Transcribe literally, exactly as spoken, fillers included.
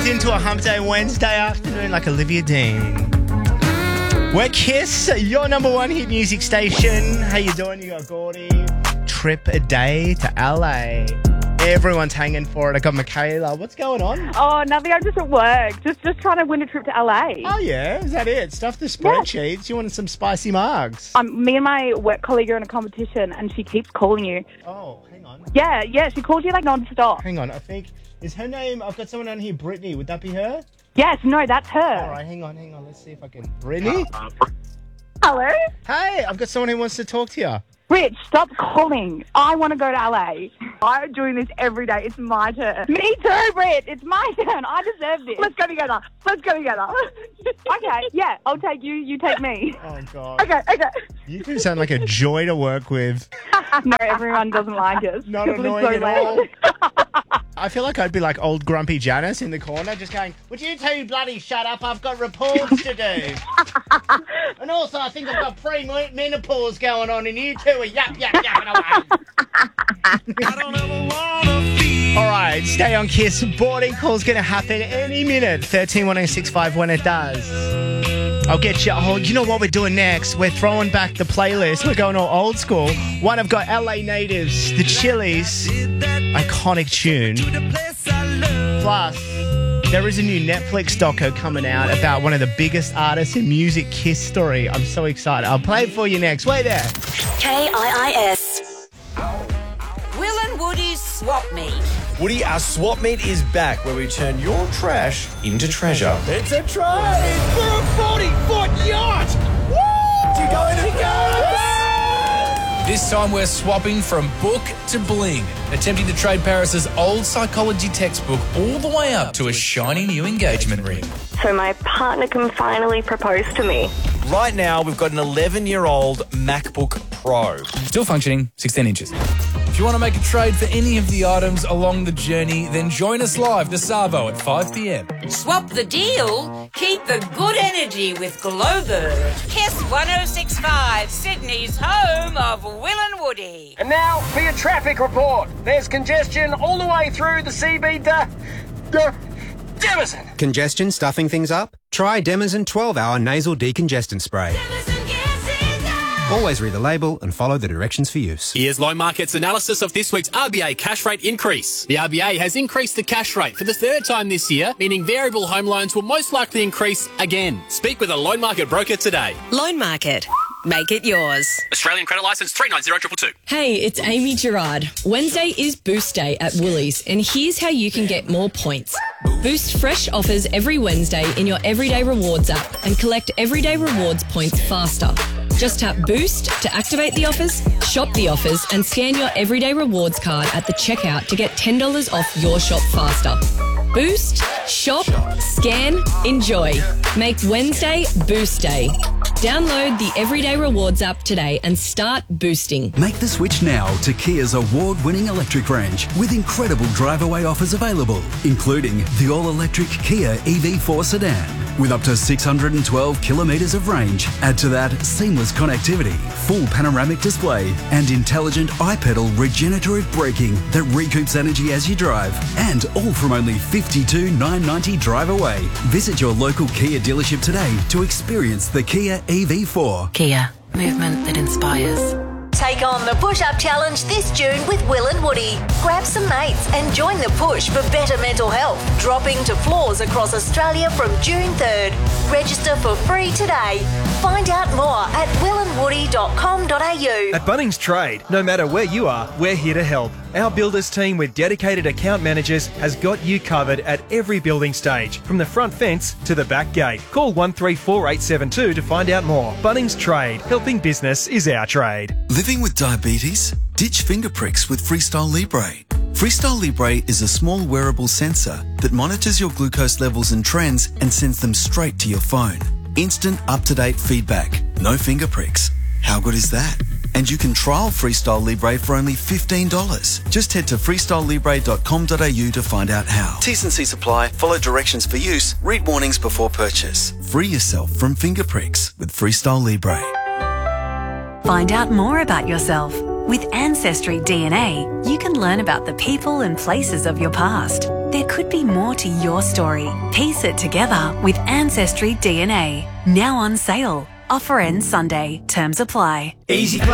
minutes into a hump day Wednesday afternoon like Olivia Dean. We're Kiss, your number one hit music station. How you doing? You got Gordy. Trip a day to L A. Everyone's hanging for it. I got Michaela. What's going on? Oh, nothing. I'm just at work. Just just trying to win a trip to L A. Oh, yeah? Is that it? Stuff the spreadsheets. Yeah. You want some spicy margs? Um, me and my work colleague are in a competition and she keeps calling you. Oh, hang on. Yeah, yeah. She calls you like non-stop. Hang on. I think... Is her name... I've got someone on here, Brittany. Would that be her? Yes. No, that's her. All right. Hang on. Hang on. Let's see if I can... Brittany? Uh, Hello? Hey, I've got someone who wants to talk to you. Rich, stop calling. I want to go to L A. I'm doing this every day. It's my turn. Me too, Britt. It's my turn. I deserve this. Let's go together. Let's go together. Okay, yeah, I'll take you. You take me. Oh, God. Okay, okay. You two sound like a joy to work with. No, everyone doesn't like us. Not annoying so at loud. all. I feel like I'd be like old grumpy Janice in the corner just going, would you two bloody shut up? I've got reports to do. And also I think I've got pre-menopause going on and you two are yap, yap, yapping away. I don't ever wanna feel. All right, stay on Kiss. Boarding call's going to happen any minute. thirteen one oh six five when it does. I'll get you. Oh, you know what we're doing next? We're throwing back the playlist. We're going all old school. One, I've got L A Natives, The Chili's, iconic tune. Plus, there is a new Netflix doco coming out about one of the biggest artists in music history. I'm so excited. I'll play it for you next. Wait there. K I I S. Will and Woody's Swap Meet. Woody, our swap meet is back where we turn your trash into treasure. It's a trade for a forty-foot yacht! Woo! You going to go? This time we're swapping from book to bling, attempting to trade Paris's old psychology textbook all the way up to a shiny new engagement ring. So my partner can finally propose to me. Right now, we've got an eleven-year-old MacBook Pro. Still functioning, sixteen inches. If you want to make a trade for any of the items along the journey, then join us live to Savo at five p.m. Swap the deal. Keep the good energy with Glowbird. Kiss one oh six point five, Sydney's home of Will and Woody. And now for your traffic report. There's congestion all the way through the C B D. D- Demison. Congestion stuffing things up? Try Demison twelve hour nasal decongestant spray. Always read the label and follow the directions for use. Here's Loan Market's analysis of this week's R B A cash rate increase. The R B A has increased the cash rate for the third time this year, meaning variable home loans will most likely increase again. Speak with a Loan Market broker today. Loan Market. Make it yours. Australian credit licence three nine zero two two. Hey, it's Amy Gerard. Wednesday is Boost Day at Woolies, and here's how you can get more points. Boost fresh offers every Wednesday in your Everyday Rewards app and collect Everyday Rewards points faster. Just tap Boost to activate the offers, shop the offers, and scan your Everyday Rewards card at the checkout to get ten dollars off your shop faster. Boost, shop, scan, enjoy. Make Wednesday Boost Day. Download the Everyday Rewards app today and start boosting. Make the switch now to Kia's award-winning electric range with incredible drive-away offers available, including the all-electric Kia E V four sedan with up to six hundred twelve kilometres of range. Add to that seamless connectivity, full panoramic display and intelligent iPedal regenerative braking that recoups energy as you drive, and all from only fifty-two thousand nine hundred ninety dollars drive away. Visit your local Kia dealership today to experience the Kia E V four. Kia. Movement that inspires. Take on the push-up challenge this June with Will and Woody. Grab some mates and join the push for better mental health. Dropping to floors across Australia from June third. Register for free today. Find out more at will and woody dot com dot a u. At Bunnings Trade, no matter where you are, we're here to help. Our builders team with dedicated account managers has got you covered at every building stage, from the front fence to the back gate. Call one three four eight seven two to find out more. Bunnings Trade, helping business is our trade. Living with diabetes? Ditch finger pricks with Freestyle Libre. Freestyle Libre is a small wearable sensor that monitors your glucose levels and trends and sends them straight to your phone. Instant up-to-date feedback. No finger pricks. How good is that? And you can trial Freestyle Libre for only fifteen dollars. Just head to freestyle libre dot com dot a u to find out how. T's and C's apply. Follow directions for use. Read warnings before purchase. Free yourself from finger pricks with Freestyle Libre. Find out more about yourself. With Ancestry D N A, you can learn about the people and places of your past. There could be more to your story. Piece it together with Ancestry D N A. Now on sale. Offer ends Sunday. Terms apply. Easy class.